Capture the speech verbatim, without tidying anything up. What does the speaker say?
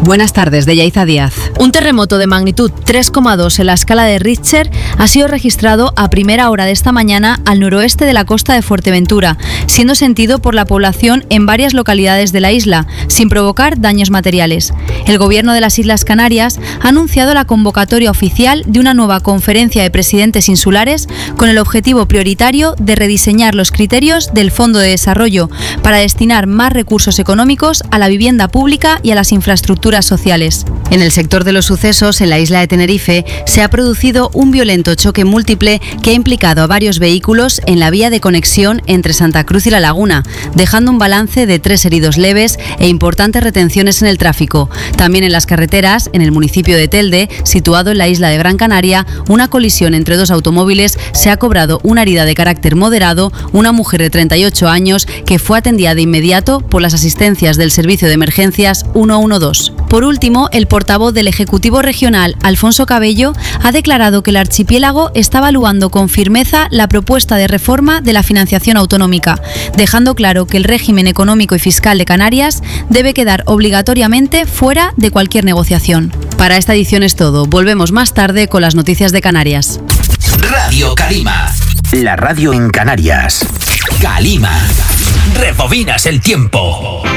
Buenas tardes, de Yaiza Díaz. Un terremoto de magnitud tres coma dos en la escala de Richter ha sido registrado a primera hora de esta mañana al noroeste de la costa de Fuerteventura, siendo sentido por la población en varias localidades de la isla, sin provocar daños materiales. El Gobierno de las Islas Canarias ha anunciado la convocatoria oficial de una nueva conferencia de presidentes insulares con el objetivo prioritario de rediseñar los criterios del Fondo de Desarrollo para destinar más recursos económicos a la vivienda pública y a las infraestructuras sociales. En el sector de los sucesos, en la isla de Tenerife, se ha producido un violento choque múltiple que ha implicado a varios vehículos en la vía de conexión entre Santa Cruz y La Laguna, dejando un balance de tres heridos leves e importantes retenciones en el tráfico. También en las carreteras, en el municipio de Telde, situado en la isla de Gran Canaria, una colisión entre dos automóviles se ha cobrado una herida de carácter moderado, una mujer de treinta y ocho años que fue atendida de inmediato por las asistencias del Servicio de Emergencias ciento doce. Por último, el portavoz del Ejecutivo Regional, Alfonso Cabello, ha declarado que el archipiélago está evaluando con firmeza la propuesta de reforma de la financiación autonómica, dejando claro que el régimen económico y fiscal de Canarias debe quedar obligatoriamente fuera de cualquier negociación. Para esta edición es todo. Volvemos más tarde con las noticias de Canarias. Radio Calima, la radio en Canarias. Calima, rebobinas el tiempo.